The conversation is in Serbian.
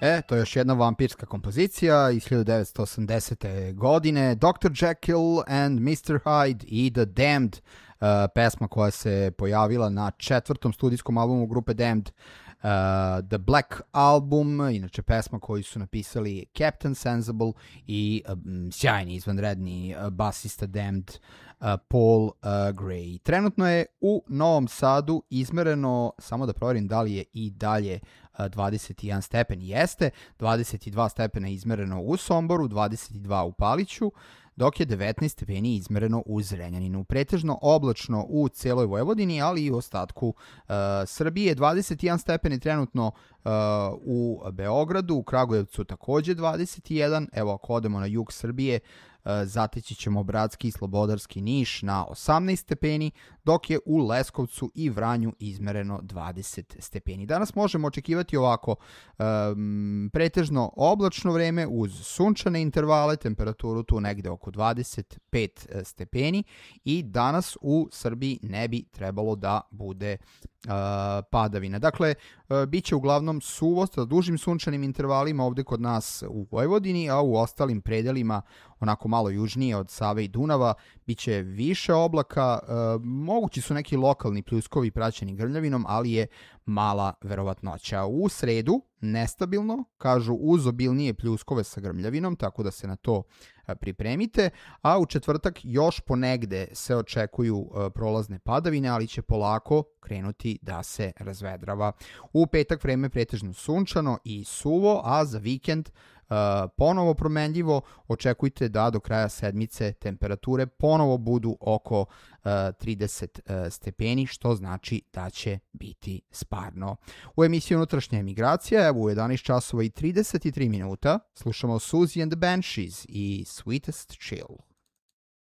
To je još jedna vampirska kompozicija iz 1980. godine. Dr. Jekyll and Mr. Hyde i The Damned, pesma koja se pojavila na 4. studijskom albumu grupe Damned, The Black Album, inače pesma koju su napisali Captain Sensible i sjajni, izvanredni basista Damned, Paul Gray. Trenutno je u Novom Sadu izmereno, samo da proverim da li je i dalje 21 stepen, jeste, 22 stepena izmereno u Somboru, 22 u Paliću, dok je 19 stepeni izmereno u Zrenjaninu. Pretežno oblačno u celoj Vojvodini, ali i u ostatku Srbije. 21 stepeni trenutno u Beogradu, u Kragujevcu takođe 21. Evo, ako odemo na jug Srbije, zateći ćemo Bratski i Slobodarski Niš na 18 stepeni, dok je u Leskovcu i Vranju izmereno 20 stepeni. Danas možemo očekivati ovako pretežno oblačno vreme uz sunčane intervale, temperaturu tu negde oko 25 stepeni i danas u Srbiji ne bi trebalo da bude padavina. Dakle, bit će uglavnom suvo sa dužim sunčanim intervalima ovde kod nas u Vojvodini, a u ostalim predelima, onako malo južnije od Save i Dunava, bit će više oblaka, mogući su neki lokalni pljuskovi praćeni grmljavinom, ali je mala verovatnoća. U sredu nestabilno, kažu uz obilnije pljuskove sa grmljavinom, tako da se na to pripremite, a u četvrtak još ponegde se očekuju prolazne padavine, ali će polako krenuti da se razvedrava. U petak vreme pretežno sunčano i suvo, a za vikend ponovo promenljivo. Očekujte da do kraja sedmice temperature ponovo budu oko 30 stepeni, što znači da će biti sparno. U emisiji Unutrašnja emigracija, evo u 11 časova i 33 minuta, slušamo Susie and the Banshees i Sweetest Chill.